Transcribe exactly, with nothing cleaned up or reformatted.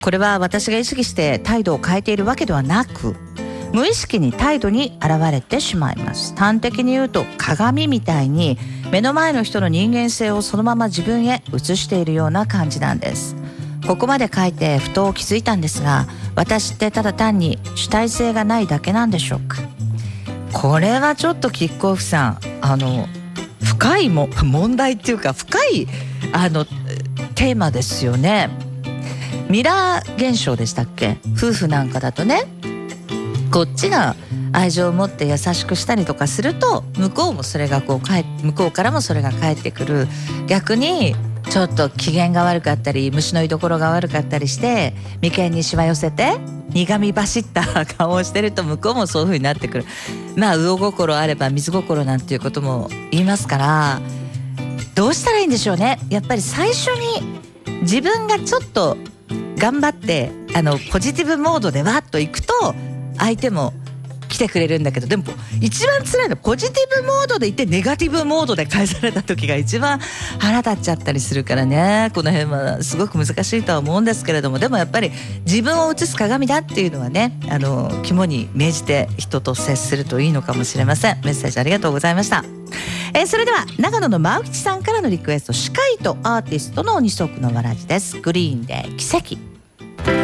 これは私が意識して態度を変えているわけではなく、無意識に態度に現れてしまいます。端的に言うと鏡みたいに目の前の人の人間性をそのまま自分へ移しているような感じなんです。ここまで書いてふと気づいたんですが、私ってただ単に主体性がないだけなんでしょうか。これはちょっとキックオフさん、あの深いも問題っていうか深いあのテーマですよね。ミラー現象でしたっけ。夫婦なんかだとね、こっちが愛情を持って優しくしたりとかすると、向こうもそれがこう返向こうからもそれが返ってくる。逆にちょっと機嫌が悪かったり虫の居所が悪かったりして眉間にしわ寄せて苦み走った顔をしてると、向こうもそういう風になってくる。まあ魚心あれば水心なんていうことも言いますから、どうしたらいいんでしょうね。やっぱり最初に自分がちょっと頑張ってあのポジティブモードでわっといくと相手も来てくれるんだけど、でも一番辛いのはポジティブモードでいてネガティブモードで返された時が一番腹立っちゃったりするからね。この辺はすごく難しいとは思うんですけれども、でもやっぱり自分を映す鏡だっていうのはね、あの肝に銘じて人と接するといいのかもしれません。メッセージありがとうございました。えー、それでは長野の真内さんからのリクエスト、司会とアーティストの二足のわらじです。グリーンで奇跡。